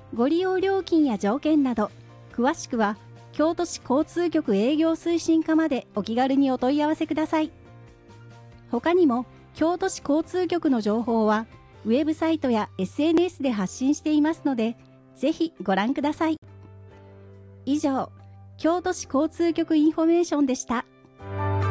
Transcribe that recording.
ご利用料金や条件など、詳しくは京都市交通局営業推進課までお気軽にお問い合わせください。他にも京都市交通局の情報はウェブサイトや SNS で発信していますので、ぜひご覧ください。以上、京都市交通局インフォメーションでした。